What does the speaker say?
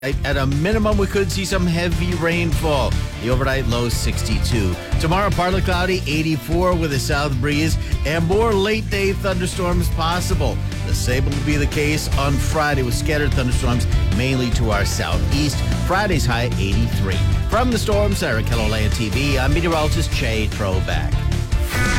At a minimum, we could see some heavy rainfall. The overnight low 62. Tomorrow, partly cloudy, 84 with a south breeze, and more late-day thunderstorms possible. The same will be the case on Friday with scattered thunderstorms mainly to our southeast. Friday's high 83. From the Storm Center, KELOLAND TV, I'm meteorologist Che Troback.